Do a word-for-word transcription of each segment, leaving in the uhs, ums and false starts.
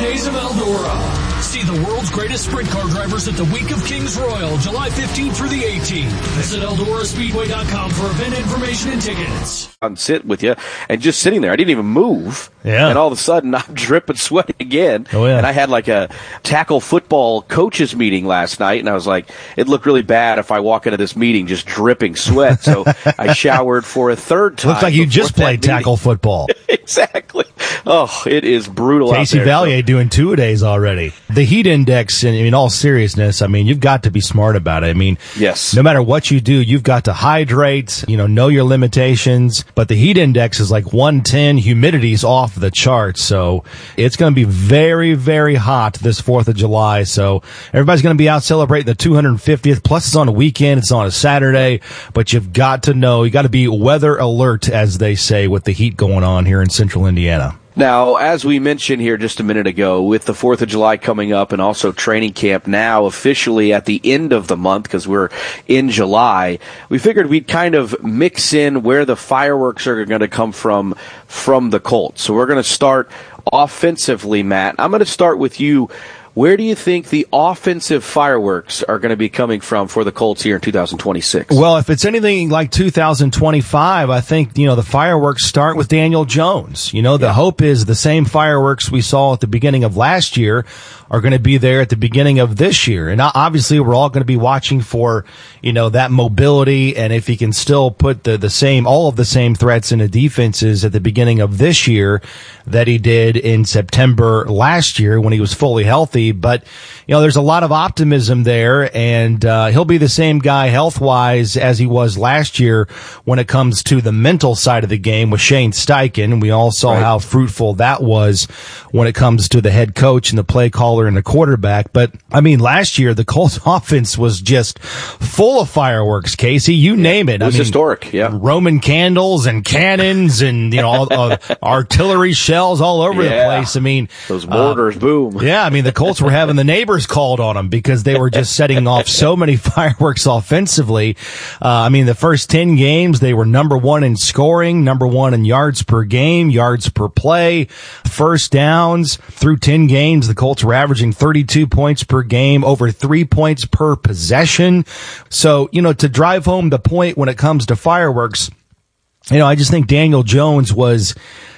days of Eldora. See the world's greatest sprint car drivers at the Week of Kings Royal, July fifteenth through the eighteenth. Visit Eldora Speedway dot com for event information and tickets. I'm sit with you, and just sitting there, I didn't even move. Yeah. And all of a sudden, I'm dripping sweating again. Oh, yeah. And I had like a tackle football coaches meeting last night, and I was like, it looked really bad if I walk into this meeting just dripping sweat. So I showered for a third time. Looks like you just played tackle football. Exactly. Oh, it is brutal out Casey there. Valier So. doing two-a-days already. The heat index, in, in all seriousness, I mean, you've got to be smart about it. I mean, yes. No matter what you do, you've got to hydrate, you know, know your limitations. But the heat index is like one ten. Humidity's off the charts. So it's going to be very, very hot this fourth of July. So everybody's going to be out celebrating the two hundred fiftieth. Plus, it's on a weekend. It's on a Saturday. But you've got to know, you got to be weather alert, as they say, with the heat going on here in central Indiana. Now, as we mentioned here just a minute ago, with the fourth of July coming up and also training camp now officially at the end of the month because we're in July, we figured we'd kind of mix in where the fireworks are going to come from from the Colts. So we're going to start offensively, Matt. I'm going to start with you. Where do you think the offensive fireworks are going to be coming from for the Colts here in two thousand twenty-six? Well, if it's anything like two thousand twenty-five, I think, you know, the fireworks start with Daniel Jones. You know, the yeah. hope is the same fireworks we saw at the beginning of last year are going to be there at the beginning of this year. And obviously we're all going to be watching for, you know, that mobility. And if he can still put the, the same, all of the same threats into defenses at the beginning of this year that he did in September last year when he was fully healthy. But, you know, there's a lot of optimism there, and uh, he'll be the same guy health-wise as he was last year when it comes to the mental side of the game with Shane Steichen. We all saw right. how fruitful that was when it comes to the head coach and the play caller and the quarterback. But, I mean, last year the Colts offense was just full of fireworks, Casey. You yeah, name it. It was I mean, historic, yeah. Roman candles and cannons and, you know, all, uh, artillery shells all over yeah. the place. I mean, those mortars, uh, boom. Yeah, I mean, the Colts were having the neighbors called on them because they were just setting off so many fireworks offensively. Uh, I mean, the first ten games, they were number one in scoring, number one in yards per game, yards per play, first downs. Through ten games, the Colts were averaging thirty-two points per game, over three points per possession. So, you know, to drive home the point when it comes to fireworks, you know, I just think Daniel Jones was,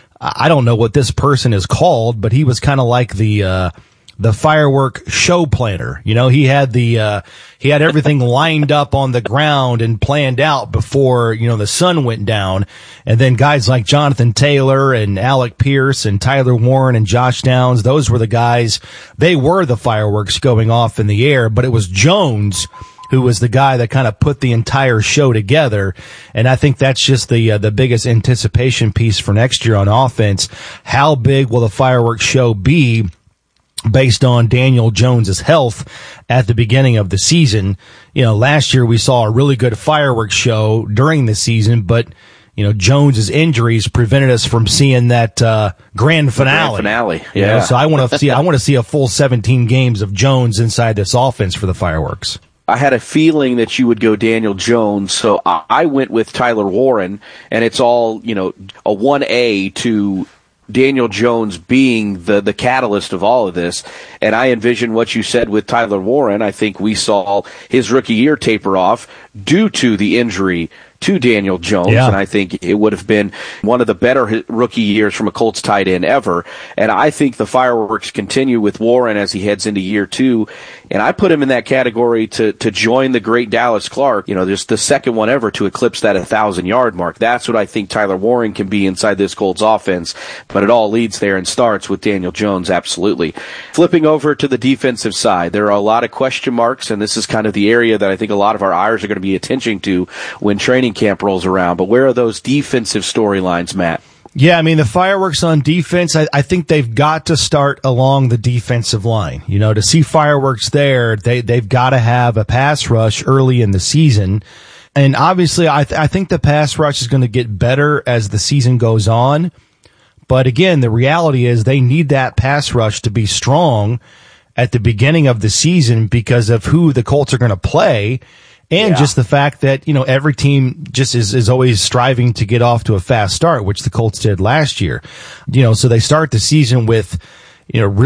I don't know what this person is called, but he was kind of like the, uh, the firework show planner. You know, he had the, uh, he had everything lined up on the ground and planned out before, you know, the sun went down. And then guys like Jonathan Taylor and Alec Pierce and Tyler Warren and Josh Downs, those were the guys, they were the fireworks going off in the air, but it was Jones who was the guy that kind of put the entire show together. And I think that's just the uh, the biggest anticipation piece for next year on offense. How big will the fireworks show be based on Daniel Jones's health at the beginning of the season? You know, last year we saw a really good fireworks show during the season, but you know, Jones's injuries prevented us from seeing that uh grand finale. Grand finale, yeah. You know, so I want to see I want to see a full seventeen games of Jones inside this offense for the fireworks. I had a feeling that you would go Daniel Jones, so I went with Tyler Warren, and it's all, you know, a one A to Daniel Jones being the, the catalyst of all of this. And I envision what you said with Tyler Warren. I think we saw his rookie year taper off due to the injury to Daniel Jones, yeah. and I think it would have been one of the better rookie years from a Colts tight end ever. And I think the fireworks continue with Warren as he heads into year two, and I put him in that category to to join the great Dallas Clark, you know, just the second one ever to eclipse that one thousand yard mark. That's what I think Tyler Warren can be inside this Colts offense, but it all leads there and starts with Daniel Jones, absolutely. Flipping over to the defensive side, there are a lot of question marks, and this is kind of the area that I think a lot of our eyes are going to be attention to when training camp rolls around. But where are those defensive storylines, Matt? Yeah, I mean, the fireworks on defense, I, I think they've got to start along the defensive line. You know, to see fireworks there, they, they've got to have a pass rush early in the season. And obviously, I, th- I think the pass rush is going to get better as the season goes on. But again, the reality is they need that pass rush to be strong at the beginning of the season because of who the Colts are going to play. And yeah. just the fact that, you know, every team just is, is always striving to get off to a fast start, which the Colts did last year. You know, so they start the season with, you know,